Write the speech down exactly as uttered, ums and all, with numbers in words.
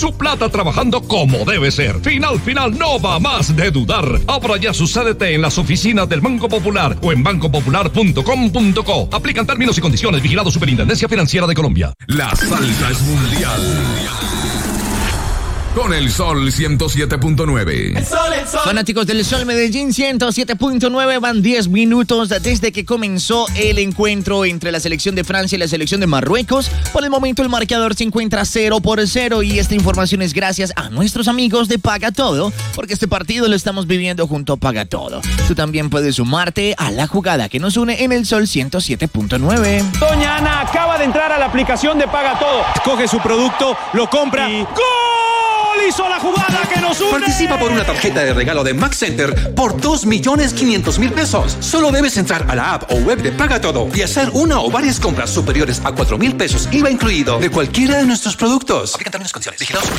Su plata trabajando como debe ser. Final Final no va más de dudar. Abra ya su C D T en las oficinas del Banco Popular o en banco popular punto com punto co. Aplican términos y condiciones. Vigilado Superintendencia Financiera de Colombia. La salsa es mundial. Con el Sol ciento siete punto nueve. El sol, el sol. Fanáticos del Sol Medellín ciento siete punto nueve, van diez minutos desde que comenzó el encuentro entre la selección de Francia y la selección de Marruecos. Por el momento el marcador se encuentra cero por cero y esta información es gracias a nuestros amigos de Paga Todo, porque este partido lo estamos viviendo junto a Paga Todo. Tú también puedes sumarte a la jugada que nos une en el Sol ciento siete punto nueve. Doña Ana acaba de entrar a la aplicación de Paga Todo. Escoge su producto, lo compra y ¡gol! Hizo la jugada que nos une. Participa por una tarjeta de regalo de Max Center por dos millones quinientos mil pesos. Solo debes entrar a la app o web de Paga Todo y hacer una o varias compras superiores a cuatro mil pesos, I V A incluido, de cualquiera de nuestros productos. Aplican términos y condiciones. Vigilados por